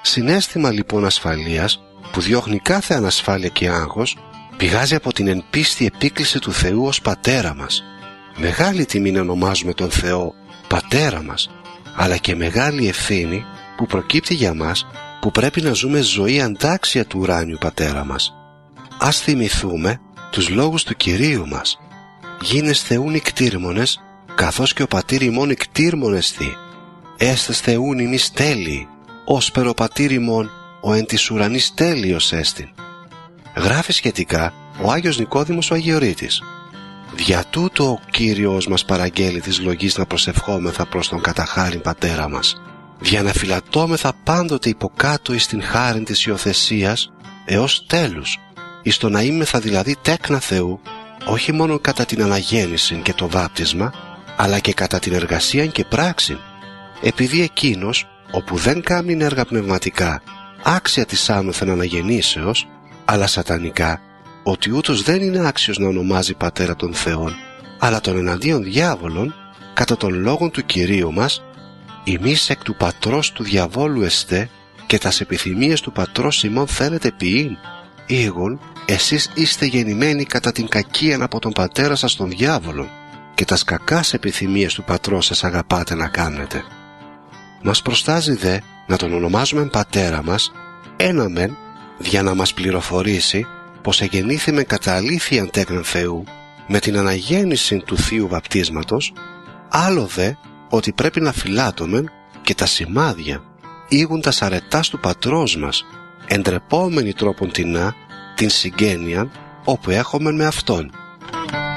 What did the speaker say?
Συναίσθημα λοιπόν ασφαλείας που διώχνει κάθε ανασφάλεια και άγχος πηγάζει από την εν πίστη επίκληση του Θεού ως Πατέρα μας. Μεγάλη τιμή να ονομάζουμε τον Θεό Πατέρα μας, αλλά και μεγάλη ευθύνη που προκύπτει για μας που πρέπει να ζούμε ζωή αντάξια του ουράνιου Πατέρα μας. Ας θυμηθούμε τους λόγους του Κυρίου μας. Γίνεσθε ούν ικτήρμονες, καθώς και ο πατήρ ημών ικτήρμονεσθη. Έστεσθε ούν ημείς τέλειοι, όσπερ ο πατήρ ημών ο εν της ουρανής τέλειος έστιν. Γράφει σχετικά ο Άγιος Νικόδημος ο Αγιορείτης. Δια τούτο ο Κύριος μας παραγγέλει της λογής να προσευχόμεθα προς τον καταχάριν Πατέρα μας, για να φυλατώμεθα πάντοτε υποκάτω εις την χάριν της υιοθεσίας έως τέλους, εις το να είμεθα δηλαδή τέκνα Θεού, όχι μόνο κατά την αναγέννηση και το βάπτισμα, αλλά και κατά την εργασία και πράξη, επειδή εκείνος, όπου δεν κάμνει έργα πνευματικά, άξια της άνωθεν αναγεννήσεως, αλλά σατανικά, ότι ούτως δεν είναι άξιος να ονομάζει Πατέρα των Θεών, αλλά των εναντίον διάβολων, κατά των λόγων του Κυρίου μας, ημείς εκ του πατρός του διαβόλου εστέ και τας επιθυμίες του πατρός ημών θέλετε ποιήν. Ήγον, εσείς είστε γεννημένοι κατά την κακίαν από τον πατέρα σας των διάβολων και τας κακάς επιθυμίες του πατρός σας αγαπάτε να κάνετε. Μας προστάζει δε να τον ονομάζουμε Πατέρα μας, ένα μεν, για να μας πληροφορήσει πως εγεννήθημε κατά αλήθειαν τέκνον Θεού με την αναγέννηση του Θείου Βαπτίσματος, άλλο δε ότι πρέπει να φυλάτωμεν και τα σημάδια ήγουν τας αρετάς του πατρός μας, εντρεπόμενοι τρόπον τεινά την συγγένεια όπου έχομεν με Αυτόν.